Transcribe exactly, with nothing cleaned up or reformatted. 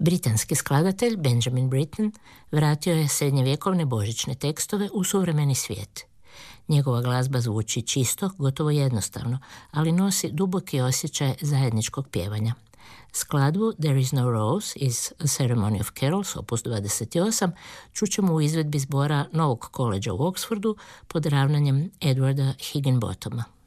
Britanski skladatelj Benjamin Britten vratio je srednjevjekovne božićne tekstove u suvremeni svijet. Njegova glazba zvuči čisto, gotovo jednostavno, ali nosi duboki osjećaj zajedničkog pjevanja. Skladbu There is no rose iz A Ceremony of Carols, opus dvadeset osam, čućemo u izvedbi zbora Novog koleđa u Oxfordu pod ravnanjem Edwarda Higginbothama.